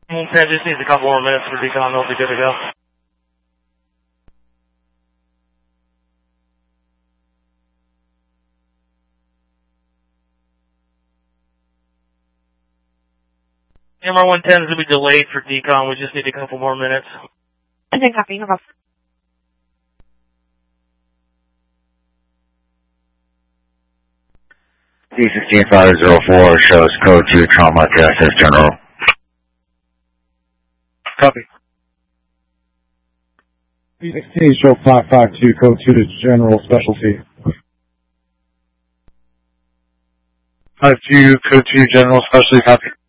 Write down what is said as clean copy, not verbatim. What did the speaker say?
Okay, just needs a couple more minutes for decon. They'll be good to go. MR-110 is going to be delayed for decon. We just need a couple more minutes. Okay, copy. No problem. D16504 shows code 2 trauma to SS General. Copy. D16 show 552 code 2 to General Specialty. 52 code 2 General Specialty, copy.